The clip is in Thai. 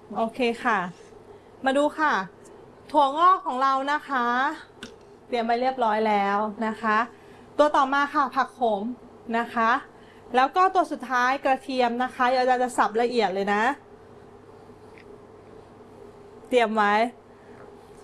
โอเคค่ะ มาดูค่ะ ถั่วงอกของเรานะคะ เตรียมไว้เรียบร้อยแล้วนะคะ ตัวต่อมาค่ะผักโขมนะคะ แล้วก็ตัวสุดท้ายกระเทียมนะคะเดี๋ยวเราจะสับละเอียดเลยนะ เตรียมไว้